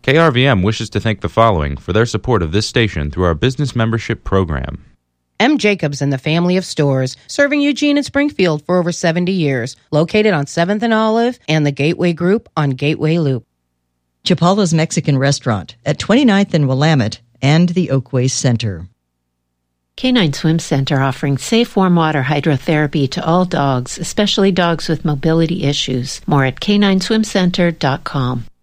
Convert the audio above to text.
KRVM wishes to thank the following for their support of this station through our business membership program. M. Jacobs and the family of stores, serving Eugene and Springfield for over 70 years, located on 7th and Olive and the Gateway Group on Gateway Loop. Chapala's Mexican Restaurant at 29th and Willamette and the Oakway Center. Canine Swim Center offering safe warm water hydrotherapy to all dogs, especially dogs with mobility issues. More at canineswimcenter.com.